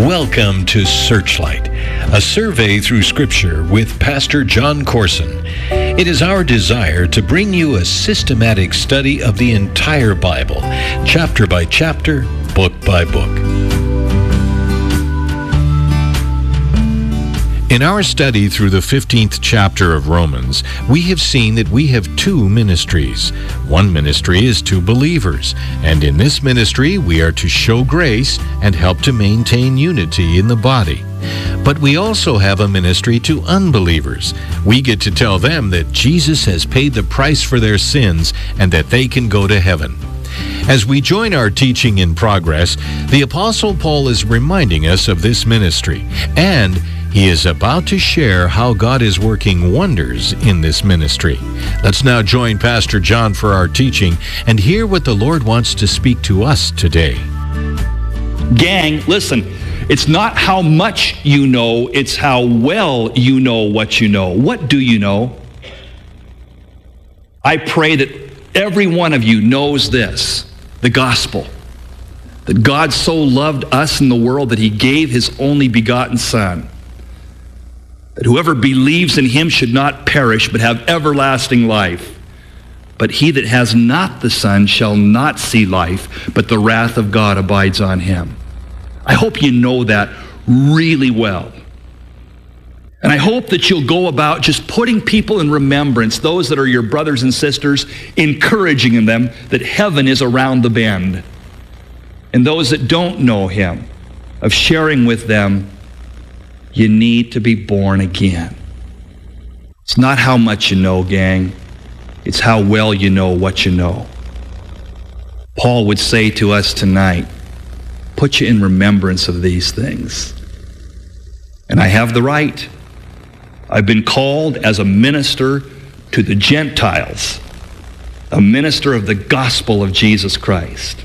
Welcome to Searchlight, a survey through Scripture with Pastor John Corson. It is our desire to bring you a systematic study of the entire Bible, chapter by chapter, book by book. In our study through the 15th chapter of Romans, we have seen that we have two ministries. One ministry is to believers, and in this ministry we are to show grace and help to maintain unity in the body. But we also have a ministry to unbelievers. We get to tell them that Jesus has paid the price for their sins and that they can go to heaven. As we join our teaching in progress, the Apostle Paul is reminding us of this ministry, and he is about to share how God is working wonders in this ministry. Let's now join Pastor John for our teaching and hear what the Lord wants to speak to us today. Gang, listen, it's not how much you know, it's how well you know what you know. What do you know? I pray that every one of you knows this, the gospel. That God so loved us in the world that he gave his only begotten Son. That whoever believes in him should not perish, but have everlasting life. But he that has not the Son shall not see life, but the wrath of God abides on him. I hope you know that really well. And I hope that you'll go about just putting people in remembrance, those that are your brothers and sisters, encouraging them that heaven is around the bend. And those that don't know him, of sharing with them, you need to be born again. It's not how much you know, gang. It's how well you know what you know. Paul would say to us tonight, put you in remembrance of these things. And I have the right. I've been called as a minister to the Gentiles, a minister of the gospel of Jesus Christ.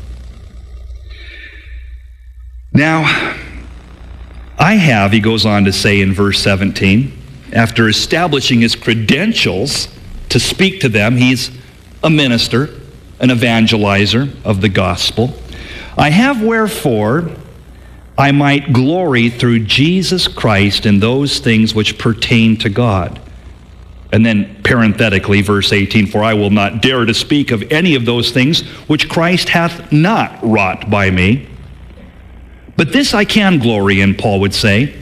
Now, I have, he goes on to say in verse 17, after establishing his credentials to speak to them, he's a minister, an evangelizer of the gospel. I have wherefore I might glory through Jesus Christ in those things which pertain to God. And then parenthetically, verse 18, for I will not dare to speak of any of those things which Christ hath not wrought by me. But this I can glory in, Paul would say,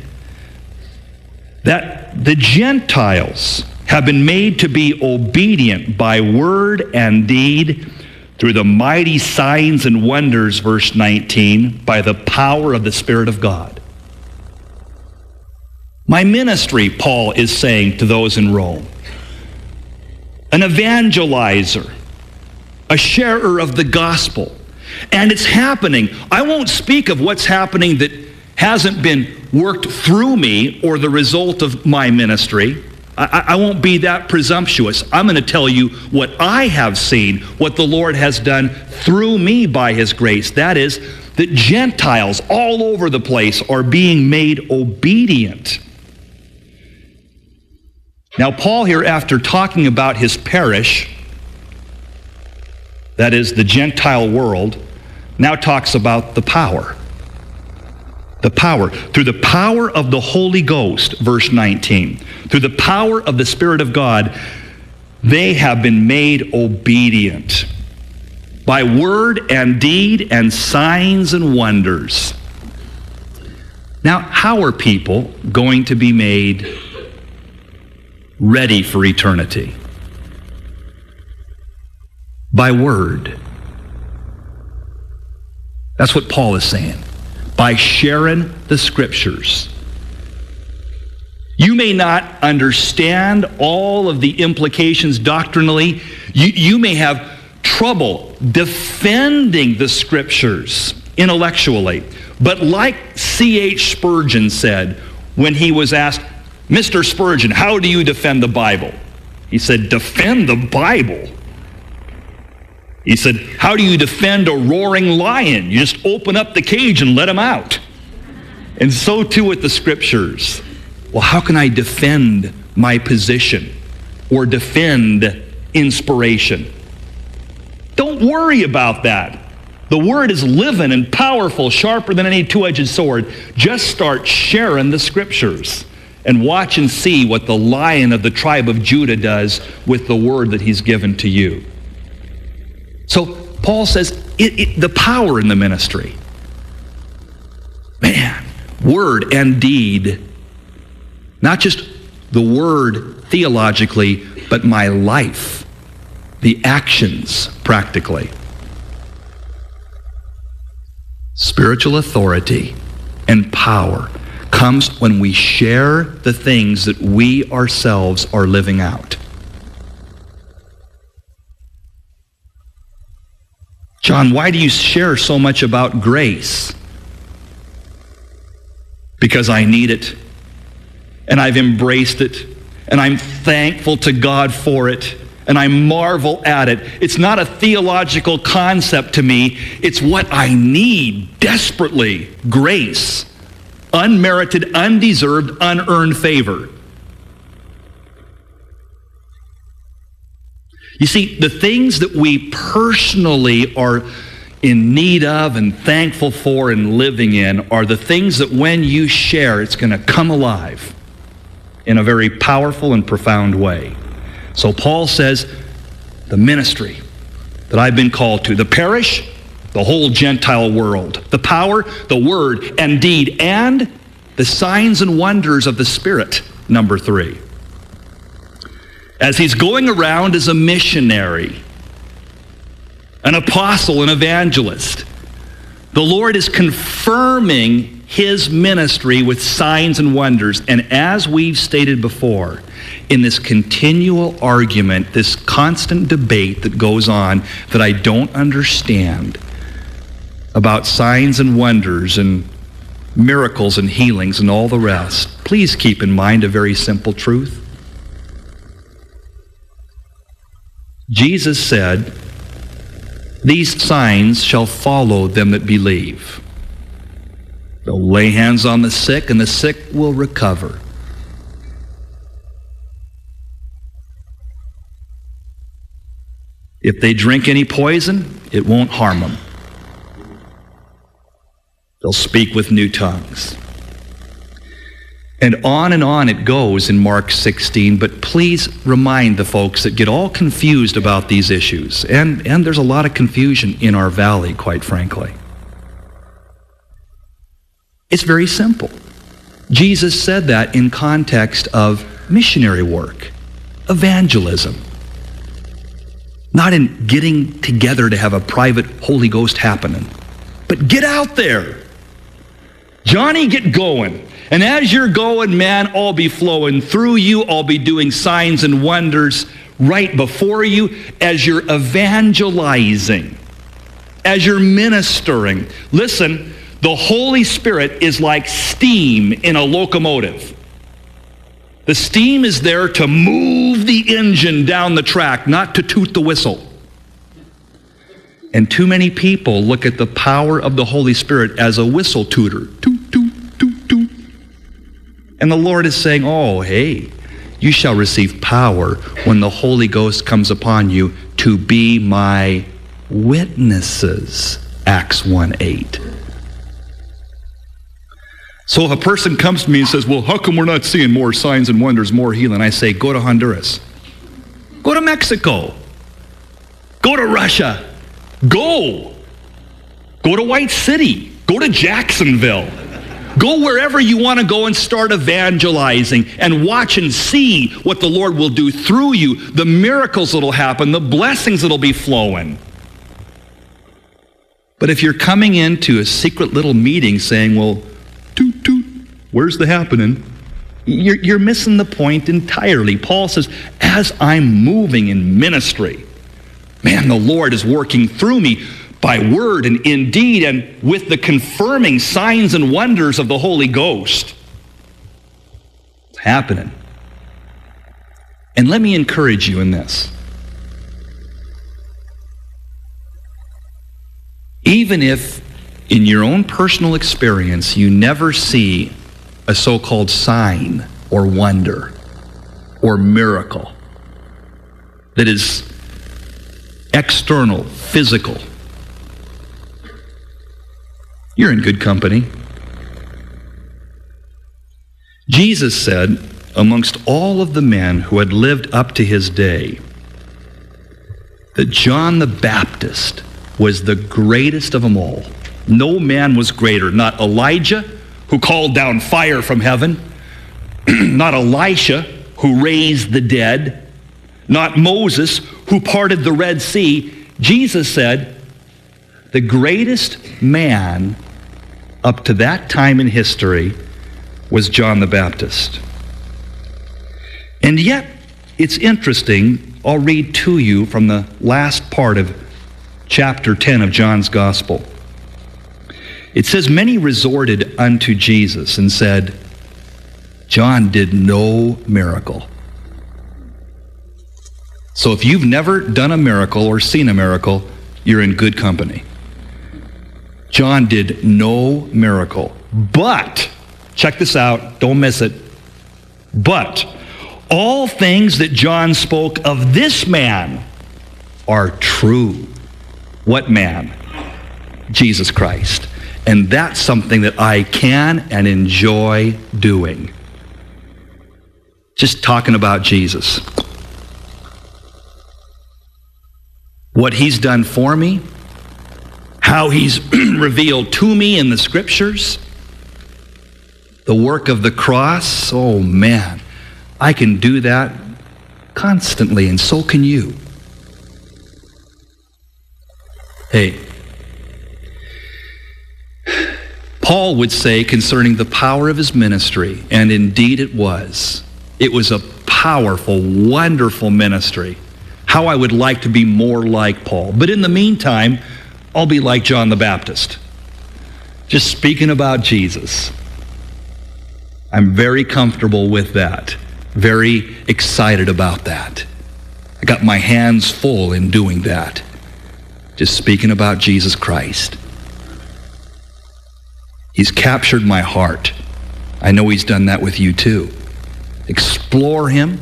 that the Gentiles have been made to be obedient by word and deed through the mighty signs and wonders, verse 19, by the power of the Spirit of God. My ministry, Paul is saying to those in Rome, an evangelizer, a sharer of the gospel. And it's happening. I won't speak of what's happening that hasn't been worked through me or the result of my ministry. I won't be that presumptuous. I'm going to tell you what I have seen, what the Lord has done through me by his grace. That is, that Gentiles all over the place are being made obedient. Now, Paul here, after talking about his parish, that is the Gentile world, now talks about the power. The power. Through the power of the Holy Ghost, verse 19. Through the power of the Spirit of God, they have been made obedient by word and deed and signs and wonders. Now, how are people going to be made ready for eternity? By word. That's what Paul is saying. By sharing the Scriptures. You may not understand all of the implications doctrinally. You may have trouble defending the Scriptures intellectually. But like C.H. Spurgeon said when he was asked, Mr. Spurgeon, how do you defend the Bible? He said, defend the Bible? He said, how do you defend a roaring lion? You just open up the cage and let him out. And so too with the Scriptures. Well, how can I defend my position or defend inspiration? Don't worry about that. The Word is living and powerful, sharper than any two-edged sword. Just start sharing the Scriptures and watch and see what the Lion of the tribe of Judah does with the Word that He's given to you. So Paul says the power in the ministry. Man, word and deed. Not just the word theologically, but my life. The actions practically. Spiritual authority and power comes when we share the things that we ourselves are living out. John, why do you share so much about grace? Because I need it, and I've embraced it, and I'm thankful to God for it, and I marvel at it. It's not a theological concept to me. It's what I need desperately. Grace. Unmerited, undeserved, unearned favor. You see, the things that we personally are in need of and thankful for and living in are the things that when you share, it's going to come alive in a very powerful and profound way. So Paul says, the ministry that I've been called to, the parish, the whole Gentile world, the power, the word and deed, and the signs and wonders of the Spirit, number 3. As he's going around as a missionary, an apostle, an evangelist, the Lord is confirming his ministry with signs and wonders. And as we've stated before, in this continual argument, this constant debate that goes on that I don't understand about signs and wonders and miracles and healings and all the rest, please keep in mind a very simple truth. Jesus said, "These signs shall follow them that believe. They'll lay hands on the sick, and the sick will recover." If they drink any poison, it won't harm them. They'll speak with new tongues. And on it goes in Mark 16, but please remind the folks that get all confused about these issues, and there's a lot of confusion in our valley, quite frankly. It's very simple. Jesus said that in context of missionary work, evangelism. Not in getting together to have a private Holy Ghost happening, but get out there. Johnny, get going. And as you're going, man, I'll be flowing through you. I'll be doing signs and wonders right before you as you're evangelizing, as you're ministering. Listen, the Holy Spirit is like steam in a locomotive. The steam is there to move the engine down the track, not to toot the whistle. And too many people look at the power of the Holy Spirit as a whistle tooter. Toot, toot, toot, toot. And the Lord is saying, oh, hey, you shall receive power when the Holy Ghost comes upon you to be my witnesses. Acts 1:8. So if a person comes to me and says, well, how come we're not seeing more signs and wonders, more healing? I say, go to Honduras. Go to Mexico. Go to Russia. Go to White City. Go to Jacksonville. Go wherever you want to go and start evangelizing and watch and see what the Lord will do through you, the miracles that'll happen, the blessings that'll be flowing. But if you're coming into a secret little meeting saying, well, toot, toot, where's the happening? You're missing the point entirely. Paul says, as I'm moving in ministry, man, the Lord is working through me by word and in deed and with the confirming signs and wonders of the Holy Ghost. It's happening. And let me encourage you in this. Even if in your own personal experience you never see a so-called sign or wonder or miracle that is external, physical, you're in good company. Jesus said, amongst all of the men who had lived up to his day, that John the Baptist was the greatest of them all. No man was greater. Not Elijah, who called down fire from heaven. Not Elisha, who raised the dead. Not Moses, who parted the Red Sea. Jesus said, the greatest man up to that time in history was John the Baptist. And yet, it's interesting. I'll read to you from the last part of chapter 10 of John's Gospel. It says, many resorted unto Jesus and said, John did no miracle. So if you've never done a miracle or seen a miracle, you're in good company. John did no miracle. But, check this out, don't miss it. But all things that John spoke of this man are true. What man? Jesus Christ. And that's something that I can and enjoy doing. Just talking about Jesus. What he's done for me, how he's revealed to me in the scriptures, the work of the cross. Oh man, I can do that constantly, and so can you. Hey, Paul would say concerning the power of his ministry, and indeed it was a powerful, wonderful ministry. How I would like to be more like Paul. But in the meantime, I'll be like John the Baptist, just speaking about Jesus. I'm very comfortable with that, very excited about that. I got my hands full in doing that, just speaking about Jesus Christ. He's captured my heart. I know he's done that with you too. Explore him,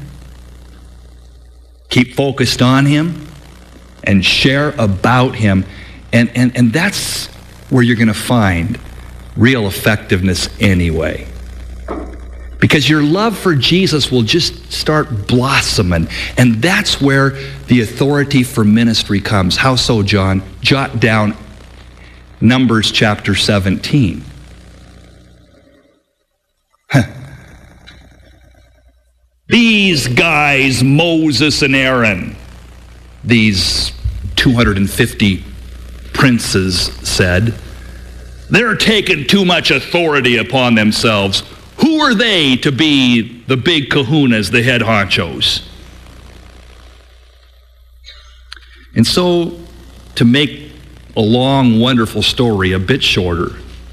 keep focused on him, and share about him. And that's where you're going to find real effectiveness anyway. Because your love for Jesus will just start blossoming. And that's where the authority for ministry comes. How so, John? Jot down Numbers chapter 17. These guys, Moses and Aaron, these 250 princes said, they're taking too much authority upon themselves. Who are they to be the big kahunas, the head honchos? And so, to make a long, wonderful story a bit shorter,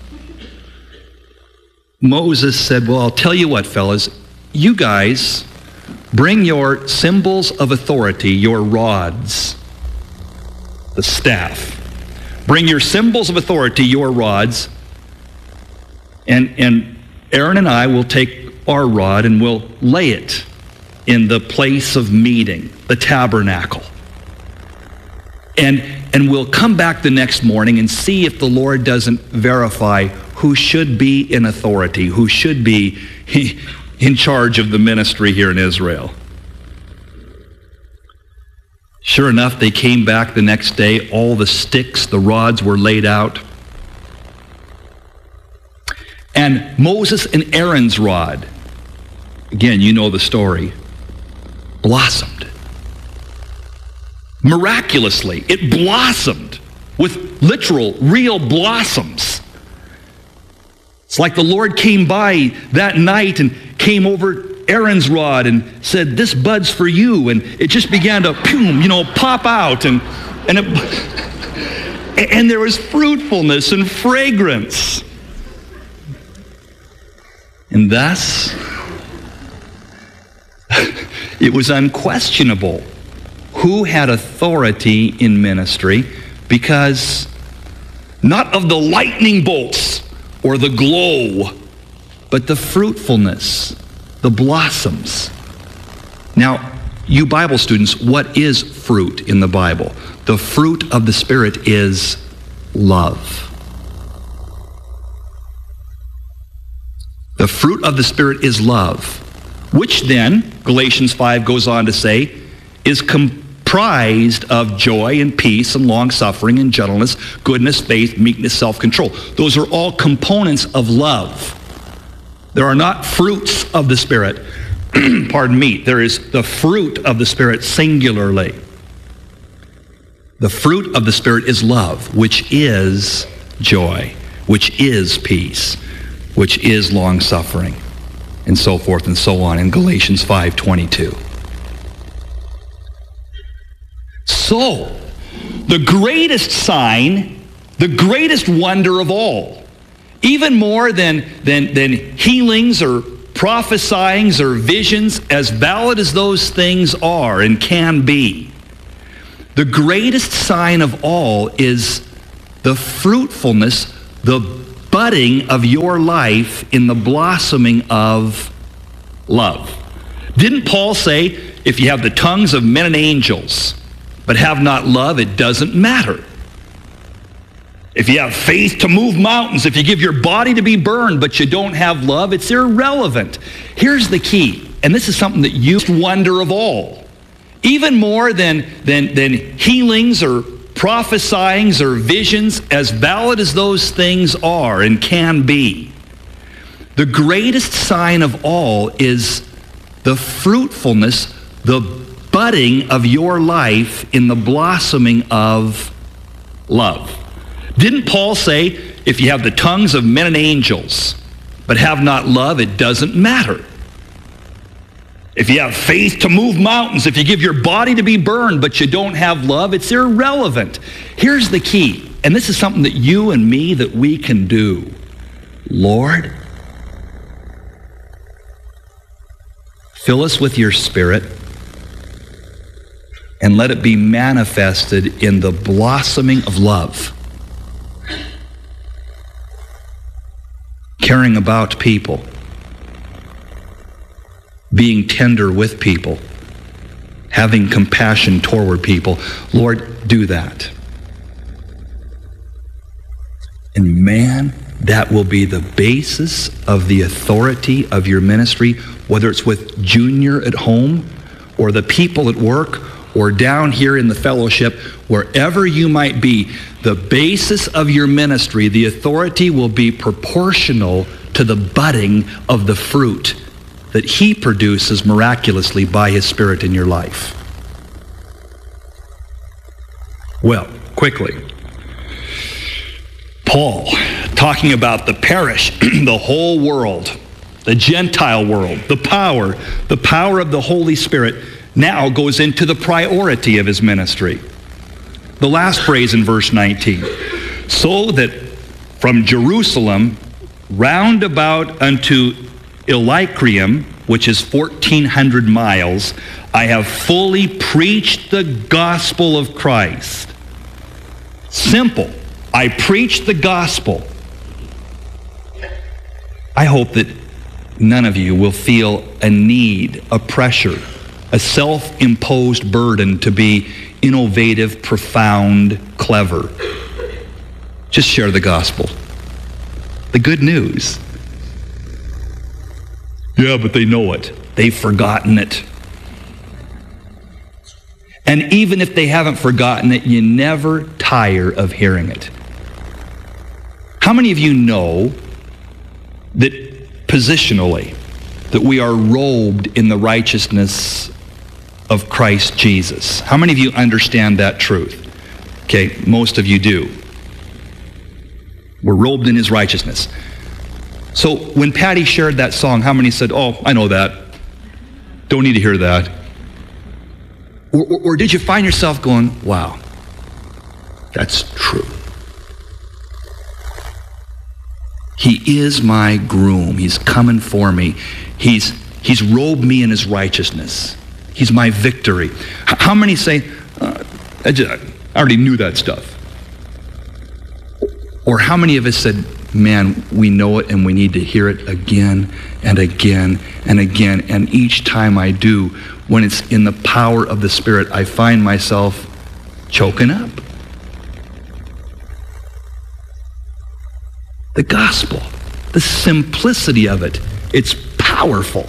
Moses said, well, I'll tell you what, fellas, you guys bring your symbols of authority, your rods, the staff. Bring your symbols of authority, your rods, and Aaron and I will take our rod and we'll lay it in the place of meeting, the tabernacle. And we'll come back the next morning and see if the Lord doesn't verify who should be in authority, who should be in charge of the ministry here in Israel. Sure enough, they came back the next day. All the sticks, the rods were laid out. And Moses and Aaron's rod, again, you know the story, blossomed. Miraculously, it blossomed with literal, real blossoms. It's like the Lord came by that night and came over Aaron's rod and said, this bud's for you. And it just began to, pop out. And there was fruitfulness and fragrance. And thus, it was unquestionable who had authority in ministry, because not of the lightning bolts or the glow, but the fruitfulness, the blossoms. Now, you Bible students, what is fruit in the Bible? The fruit of the Spirit is love. The fruit of the Spirit is love, which then, Galatians 5 goes on to say, is comprised of joy and peace and long-suffering and gentleness, goodness, faith, meekness, self-control. Those are all components of love. There are not fruits of the Spirit. Pardon me. There is the fruit of the Spirit singularly. The fruit of the Spirit is love, which is joy, which is peace, which is long-suffering, and so forth and so on in Galatians 5:22. So, the greatest sign, the greatest wonder of all, even more than healings or prophesyings or visions, as valid as those things are and can be, the greatest sign of all is the fruitfulness, the budding of your life in the blossoming of love. Didn't Paul say, if you have the tongues of men and angels, but have not love, it doesn't matter? If you have faith to move mountains, if you give your body to be burned, but you don't have love, it's irrelevant. Here's the key, and this is something that you wonder of all. Even more than healings or prophesyings or visions, as valid as those things are and can be, the greatest sign of all is the fruitfulness, the budding of your life in the blossoming of love. Didn't Paul say, if you have the tongues of men and angels, but have not love, it doesn't matter? If you have faith to move mountains, if you give your body to be burned, but you don't have love, it's irrelevant. Here's the key, and this is something that you and me, that we can do. Lord, fill us with your Spirit, and let it be manifested in the blossoming of love. Caring about people, being tender with people, having compassion toward people. Lord, do that. And man, that will be the basis of the authority of your ministry, whether it's with Junior at home, or the people at work, or down here in the fellowship, wherever you might be. The basis of your ministry, the authority will be proportional to the budding of the fruit that he produces miraculously by his Spirit in your life. Well, quickly, Paul, talking about the parish, the whole world, the Gentile world, the power of the Holy Spirit, now goes into the priority of his ministry. The last phrase in verse 19, so that from Jerusalem round about unto Illyricum, which is 1,400 miles, I have fully preached the gospel of Christ. Simple. I preached the gospel. I hope that none of you will feel a need, a pressure, a self-imposed burden to be innovative, profound, clever. Just share the gospel. The good news. Yeah, but they know it. They've forgotten it. And even if they haven't forgotten it, you never tire of hearing it. How many of you know that positionally, that we are robed in the righteousness of Christ Jesus? How many of you understand that truth? Okay, most of you do. We're robed in his righteousness. So when Patty shared that song, how many said, oh, I know that. Don't need to hear that. Or did you find yourself going, wow, that's true. He is my groom. He's coming for me. He's robed me in his righteousness. He's my victory. How many say, I already knew that stuff? Or how many of us said, man, we know it and we need to hear it again and again and again. And each time I do, when it's in the power of the Spirit, I find myself choking up. The gospel, the simplicity of it. It's powerful.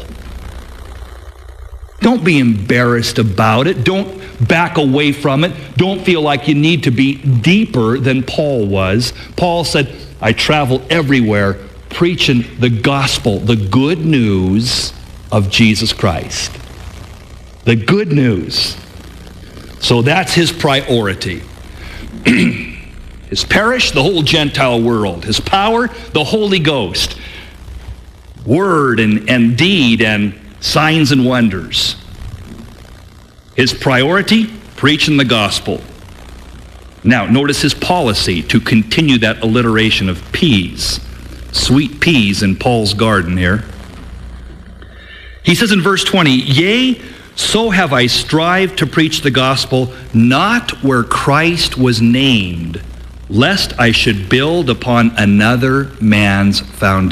Don't be embarrassed about it. Don't back away from it. Don't feel like you need to be deeper than Paul was. Paul said, I travel everywhere preaching the gospel, the good news of Jesus Christ. The good news. So that's his priority. His parish, the whole Gentile world. His power, the Holy Ghost. Word and deed and signs and wonders. His priority, preaching the gospel. Now, notice his policy to continue that alliteration of peas. Sweet peas in Paul's garden here. He says in verse 20, yea, so have I strived to preach the gospel, not where Christ was named, lest I should build upon another man's foundation.